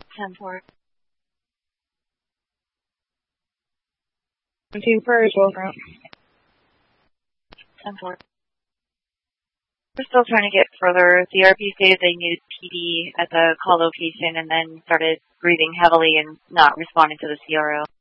10-4. 2 for April front. 10-4. We're still trying to get further. The RP stated they needed PD at the call location and then started breathing heavily and not responding to the CRO.